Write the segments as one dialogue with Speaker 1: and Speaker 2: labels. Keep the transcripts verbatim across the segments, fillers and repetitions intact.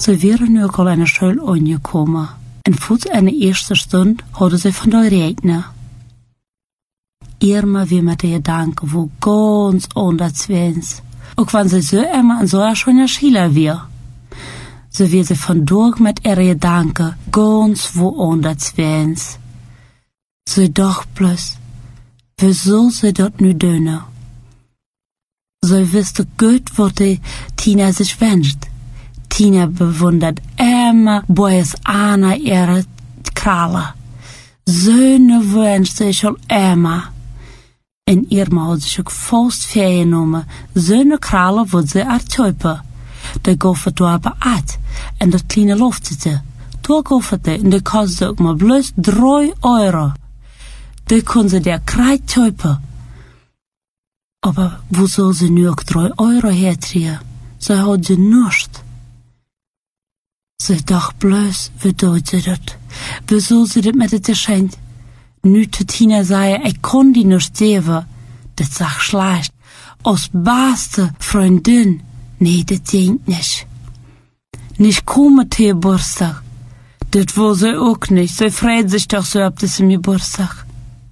Speaker 1: Ze waren nu ook al aan de school aangekomen. En voet aan de eerste stund hadden ze van de rekenen. Irma wie met de gedanken wo ganz anders wens. Ook wanneer ze zo immer en zo schon ja schieler weer. So wie sie von durch mit ihre Gedanken ganz woanders wens. So doch bloß, wie soll sie dort nu dünne? So wüsste gut, was die Tina sich wünscht. Tina bewundert immer Boys Anna ihre Kralle. Söhne wünscht sie schon immer. En Irma had zich ook vast vergenomen. Söhne Kralle wordt ze ertuipen. De goffert door uit. En dat kleine loftete. Toen gofferte en de kostte ook maar bloos drie euro. De kon ze der krijt tuipen. Aber wo soll sie nu ook drie euro hertreien? Ze had ze nichts. Ze dacht bloos, wie doet ze dat? Wie soll sie dat met het geschenkt? Nu te Tina zei, ik kon die nicht geven. Dat zag schlecht. Als beste Freundin. Nee, dat denkt nicht. Nicht kommen te Geburtstag. Dat wil ze ook nicht. Ze freut sich doch so ab diesem Geburtstag.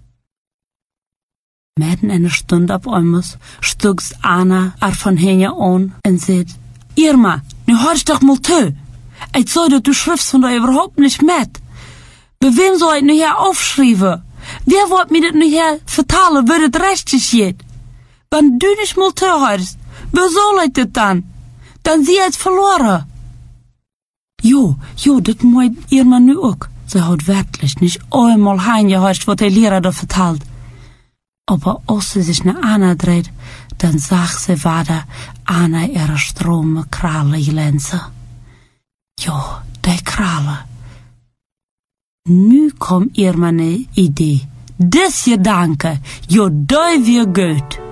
Speaker 1: Mitten in der Stunde ab einmal stuckst Anna ar von Henja an und sagt, Irma, nu hörst doch mal zu. Ich sag dir, du schriftst von da überhaupt nicht mit. Bei wem soll ich nu hier aufschreiben? Wer wollt mir das nu hier vertalen, wie das rechtlich geht? Wenn du nicht mal zu hörst, wer soll ich das dann? Dann sie jetzt verloren. Jo, jo, das meint Irma nu auch. Sie hat wirklich nicht einmal reingehört, was der Lehrer da vertalt. Aber als sie sich nach Anna dreht, dann sagt sie weiter, Anna ihre strome Kralle glänzen. Jo, die Kralle. Nu kommt ihr meine Idee. Das Gedanke, jo, die wir gut.